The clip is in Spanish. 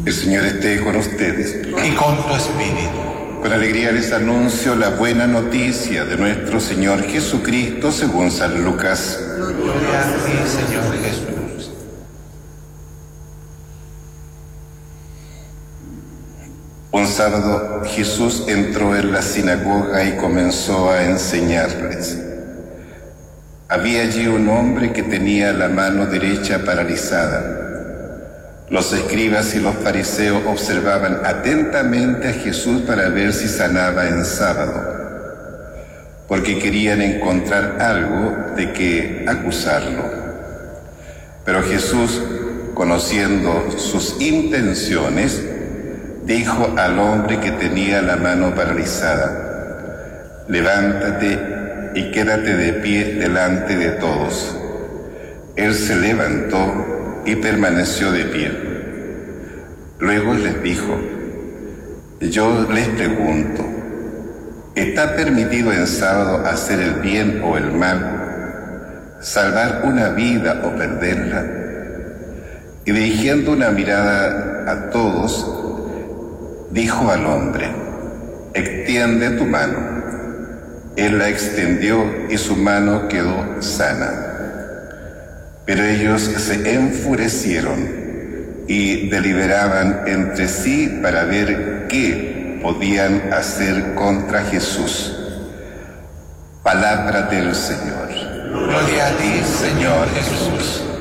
El Señor esté con ustedes. Y con tu espíritu. Con alegría les anuncio la buena noticia de nuestro Señor Jesucristo según San Lucas. Gloria a ti, Señor Jesús. Un sábado Jesús entró en la sinagoga y comenzó a enseñarles. Había allí un hombre que tenía la mano derecha paralizada. Los escribas y los fariseos observaban atentamente a Jesús para ver si sanaba en sábado, porque querían encontrar algo de que acusarlo. Pero Jesús, conociendo sus intenciones, dijo al hombre que tenía la mano paralizada: levántate y quédate de pie delante de todos. Él se levantó y permaneció de pie. Luego les dijo: yo les pregunto, ¿está permitido en sábado hacer el bien o el mal, salvar una vida o perderla? Y dirigiendo una mirada a todos, dijo al hombre: extiende tu mano. Él la extendió y su mano quedó sana. Pero ellos se enfurecieron y deliberaban entre sí para ver qué podían hacer contra Jesús. Palabra del Señor. Gloria a ti, Señor Jesús.